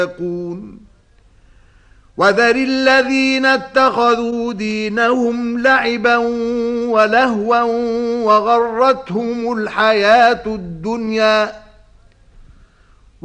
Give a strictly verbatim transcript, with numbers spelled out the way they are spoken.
يكون وذر الذين اتخذوا دينهم لعبا ولهوا وغرتهم الحياة الدنيا